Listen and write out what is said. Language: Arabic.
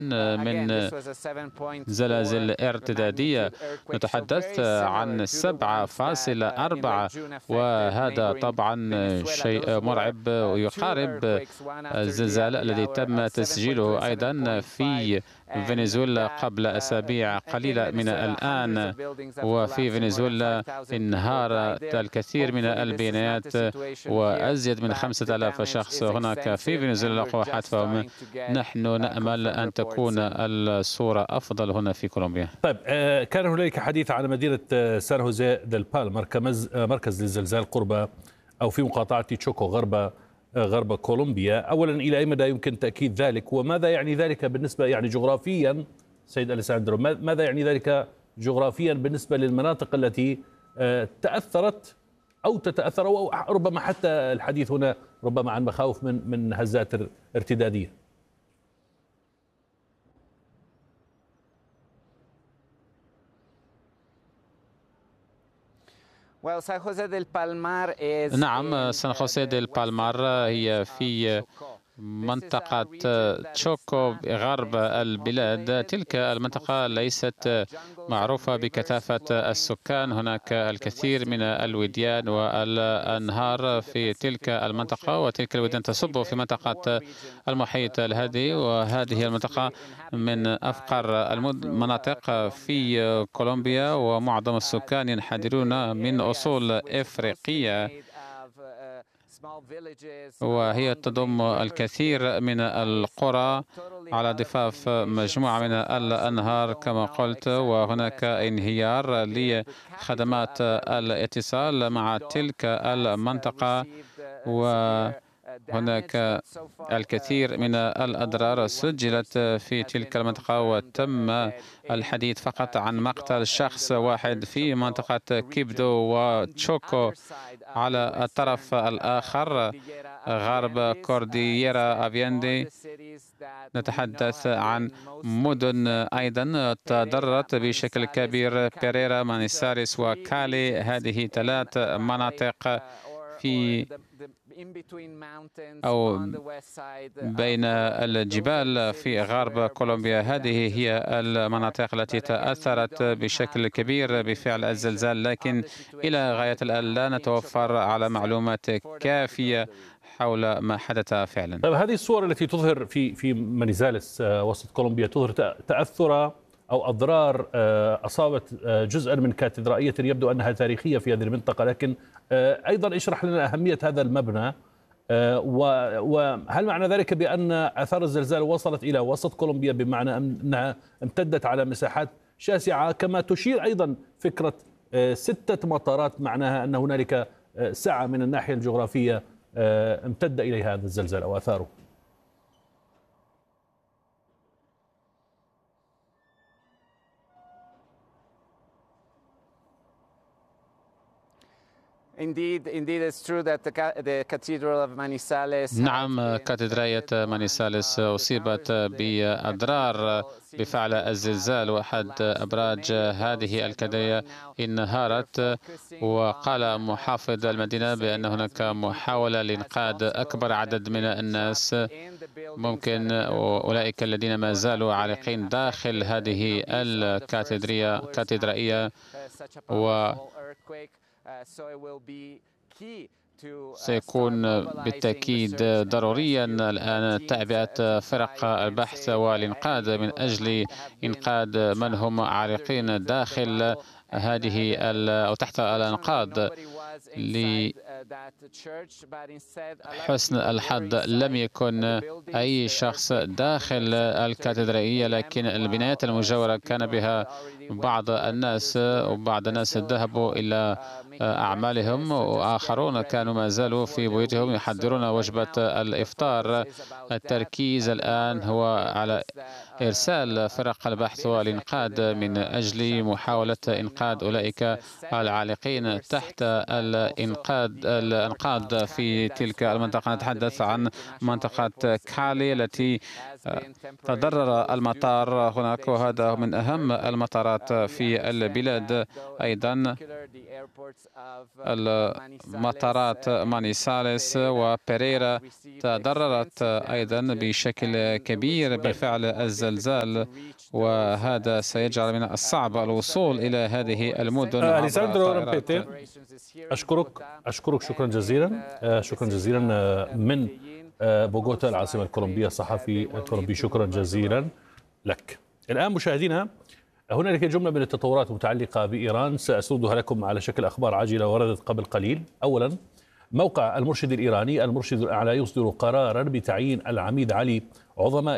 من زلازل ارتدادية، نتحدث عن 7.4، وهذا طبعا شيء مرعب ويقارب الزلزال الذي تم تسجيله أيضا في فنزويلا قبل أسابيع قليلة من الآن. وفي فنزويلا انهار الكثير من البنايات، وأزيد من 5000 شخص هناك في فنزويلا لقوا حتفهم. نحن نأمل أن تكون الصورة أفضل هنا في كولومبيا. طيب، كان هنالك حديث عن مدينة سان خوسيه ديل بالمار مركز للزلزال قرب أو في مقاطعة تشوكو غرب كولومبيا. أولا، إلى أي مدى يمكن تأكيد ذلك؟ وماذا يعني ذلك بالنسبة جغرافيا سيد أليساندرو؟ ماذا يعني ذلك جغرافيا بالنسبة للمناطق التي تأثرت أو تتأثر، أو ربما حتى الحديث هنا ربما عن مخاوف من هزات ارتدادية؟ نعم، سان خوسيه ديل بالمار هي في منطقة تشوكو غرب البلاد. تلك المنطقة ليست معروفة بكثافة السكان. هناك الكثير من الوديان والأنهار في تلك المنطقة، وتلك الوديان تصب في منطقة المحيط الهادي، وهذه المنطقة من أفقر المناطق في كولومبيا، ومعظم السكان ينحدرون من أصول إفريقية، وهي تضم الكثير من القرى على ضفاف مجموعة من الأنهار كما قلت. وهناك انهيار لخدمات الاتصال مع تلك المنطقة، وهناك الكثير من الأضرار سجلت في تلك المنطقة، وتم الحديث فقط عن مقتل شخص واحد في منطقة كيبدو وتشوكو. على الطرف الآخر غرب كوردييرا أفياندي نتحدث عن مدن أيضا تضررت بشكل كبير: بيريرا، مانيساريس، وكالي. هذه 3 مناطق في أو بين الجبال في غرب كولومبيا. هذه هي المناطق التي تأثرت بشكل كبير بفعل الزلزال، لكن إلى غاية الآن لا نتوفر على معلومات كافية حول ما حدث فعلا. طيب، هذه الصور التي تظهر في مانيزاليس وسط كولومبيا تظهر تأثر أو أضرار أصابت جزءا من كاتدرائية يبدو أنها تاريخية في هذه المنطقة، لكن أيضا اشرح لنا أهمية هذا المبنى، وهل معنى ذلك بأن آثار الزلزال وصلت إلى وسط كولومبيا، بمعنى أنها امتدت على مساحات شاسعة، كما تشير أيضا فكرة 6 مطارات، معناها أن هنالك سعة من الناحية الجغرافية امتد إليها هذا الزلزال أو آثاره؟ نعم، كاتدرائية مانيساليس أصيبت بأضرار بفعل الزلزال، وأحد أبراج هذه الكاتدرائية انهارت. وقال محافظ المدينة بأن هناك محاولة لإنقاذ أكبر عدد من الناس، ممكن أولئك الذين ما زالوا عالقين داخل هذه الكاتدرائية. سيكون بالتأكيد ضروريا الآن تعبئة فرق البحث والإنقاذ من أجل إنقاذ من هم عالقين داخل هذه أو تحت الأنقاض. لحسن الحظ لم يكن أي شخص داخل الكاتدرائية، لكن البنايات المجاورة كان بها بعض الناس، وبعض الناس ذهبوا إلى أعمالهم، وآخرون كانوا ما زالوا في بيوتهم يحضرون وجبة الإفطار. التركيز الآن هو على إرسال فرق البحث والإنقاذ من أجل محاولة إنقاذ أولئك العالقين تحت الإنقاذ في تلك المنطقة. نتحدث عن منطقة كالي التي تضرر المطار هناك، وهذا من أهم المطارات في البلاد. أيضا المطارات مانيسالس وبيريرا تضررت أيضا بشكل كبير بفعل الزلزال، وهذا سيجعل من الصعب الوصول إلى هذه المدن. أليساندرو رامبيتي، أشكرك شكرا جزيلا من بوغوتا العاصمة الكولومبية، الصحفي الكولومبي. شكرا جزيلا لك. الآن مشاهدينا، هنالك جملة من التطورات المتعلقة بإيران سأسردها لكم على شكل أخبار عاجلة وردت قبل قليل. أولا، موقع المرشد الإيراني المرشد الأعلى يصدر قرارا بتعيين العميد علي عظماء